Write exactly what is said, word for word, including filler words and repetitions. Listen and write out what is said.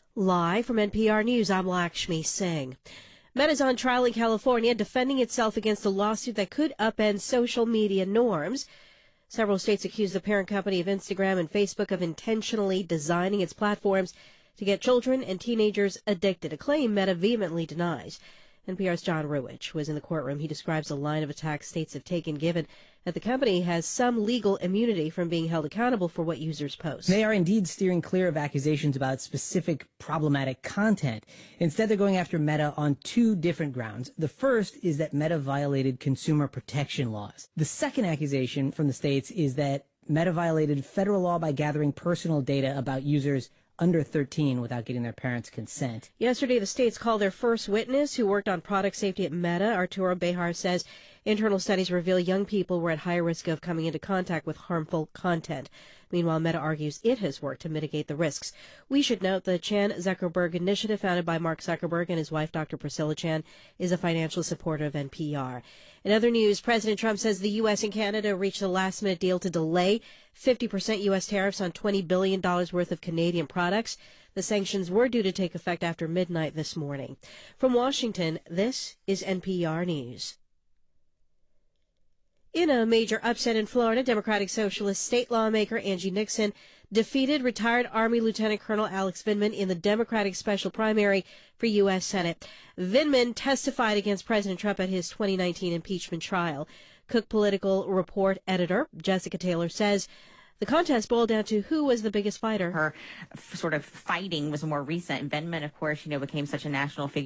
Live from N P R News, I'm Lakshmi Singh. Meta's on trial in California, defending itself against a lawsuit that could upend social media norms. Several states accuse the parent company of Instagram and Facebook of intentionally designing its platforms to get children and teenagers addicted, a claim Meta vehemently denies. N P R's John Ruwitch was in the courtroom. He describes the line of attack states have taken, given that the company has some legal immunity from being held accountable for what users post. They are indeed steering clear of accusations about specific problematic content. Instead, they're going after Meta on two different grounds. The first is that Meta violated consumer protection laws. The second accusation from the states is that Meta violated federal law by gathering personal data about users under thirteen without getting their parents' consent. Yesterday, the states called their first witness who worked on product safety at Meta. Arturo Behar says internal studies reveal young people were at high risk of coming into contact with harmful content. Meanwhile, Meta argues it has worked to mitigate the risks. We should note the Chan Zuckerberg Initiative, founded by Mark Zuckerberg and his wife, Doctor Priscilla Chan, is a financial supporter of N P R. In other news, President Trump says the U S and Canada reached a last-minute deal to delay fifty percent U S tariffs on twenty billion dollars worth of Canadian products. The sanctions were due to take effect after midnight this morning. From Washington, this is N P R News. In a major upset in Florida, Democratic Socialist state lawmaker Angie Nixon defeated retired Army Lieutenant Colonel Alex Vindman in the Democratic special primary for U S Senate. Vindman testified against President Trump at his twenty nineteen impeachment trial. Cook Political Report editor Jessica Taylor says the contest boiled down to who was the biggest fighter. Her f- sort of fighting was more recent. Vindman, of course, you know, became such a national figure.